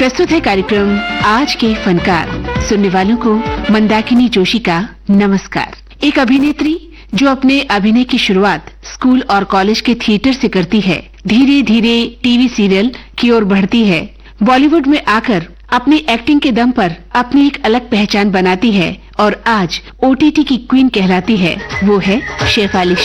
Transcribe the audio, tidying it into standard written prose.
प्रस्तुत है कार्यक्रम आज के फनकार। सुनने वालों को मंदाकिनी जोशी का नमस्कार। एक अभिनेत्री जो अपने अभिनय की शुरुआत स्कूल और कॉलेज के थिएटर से करती है, धीरे धीरे टीवी सीरियल की ओर बढ़ती है, बॉलीवुड में आकर अपनी एक्टिंग के दम पर अपनी एक अलग पहचान बनाती है और आज ओटीटी की क्वीन कहलाती है, वो है शेफाली